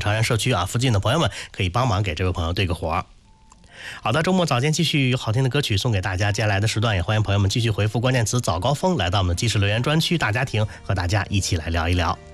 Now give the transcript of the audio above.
长山社区啊附近的朋友们可以帮忙给这位朋友对个活。好的，周末早间继续有好听的歌曲送给大家。接下来的时段也欢迎朋友们继续回复关键词早高峰来到我们的即时留言专区大家庭，和大家一起来聊一聊。